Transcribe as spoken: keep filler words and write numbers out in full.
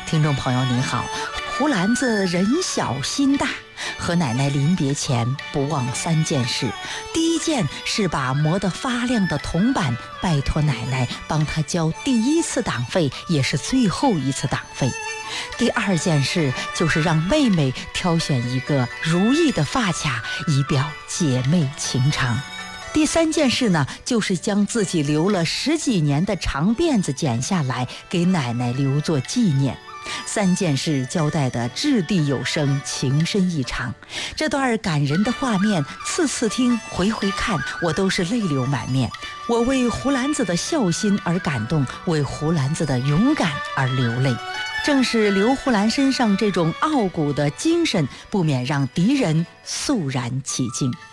听众朋友您好，胡兰子人小心大，和奶奶临别前不忘三件事。第一件是把磨得发亮的铜板拜托奶奶帮他交第一次党费，也是最后一次党费。第二件事就是让妹妹挑选一个如意的发卡，以表姐妹情长。第三件事呢，就是将自己留了十几年的长辫子剪下来，给奶奶留作纪念。三件事交代的掷地有声，情深意长。这段感人的画面，次次听，回回看，我都是泪流满面。我为胡兰子的孝心而感动，为胡兰子的勇敢而流泪。正是刘胡兰身上这种傲骨的精神，不免让敌人肃然起敬。